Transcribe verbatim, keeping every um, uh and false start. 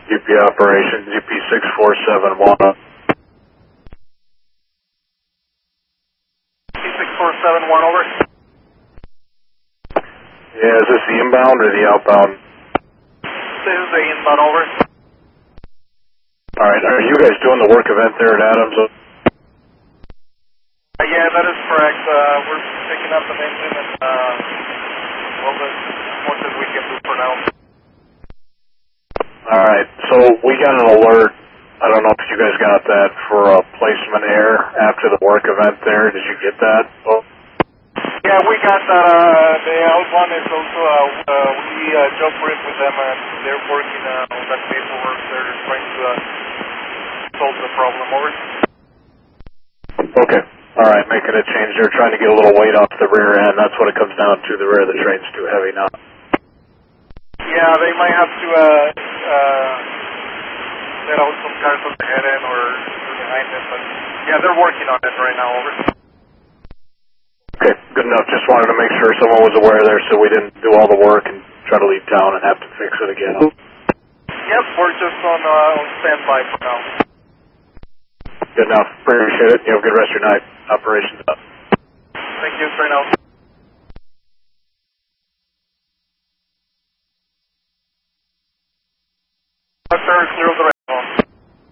U P operations, U P six four seven one. U P six four seven one, over. Yeah, is this the inbound or the outbound? This is the inbound, over. Alright, are you guys doing the work event there at Adams? Uh, yeah, that is correct. Uh, we're picking up an engine and, uh, well, that's as much as we can do for now. Alright, so we got an alert, I don't know if you guys got that, for a placement air after the work event there. Did you get that? Oh. Yeah, we got that. Uh, the L one is also, uh, uh, we uh, job briefed with them and they're working uh, on that paperwork. They're trying to uh, solve the problem, over. Okay, alright, making a change. They're trying to get a little weight off the rear end. That's what it comes down to. The rear of the train's too heavy now. Yeah, they might have to uh, uh, set out some cars on the head end or behind them, but yeah, they're working on it right now, over. Okay, good enough. Just wanted to make sure someone was aware there so we didn't do all the work and try to leave town and have to fix it again. Yep, we're just on, uh, on standby for now. Good enough. Appreciate it. You have a good rest of your night. Operations up. Thank you, right now.